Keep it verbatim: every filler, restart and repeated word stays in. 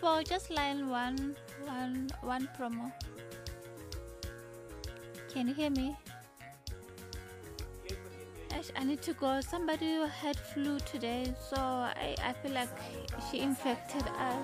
for just line one, one, one promo. Can you hear me? Ash, I need to go. Somebody had flu today, so I, I feel like she infected us.